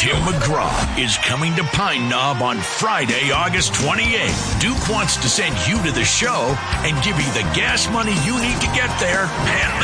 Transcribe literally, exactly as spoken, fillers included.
Jim McGraw is coming to Pine Knob on Friday, August twenty-eighth. Duke wants to send you to the show and give you the gas money you need to get there and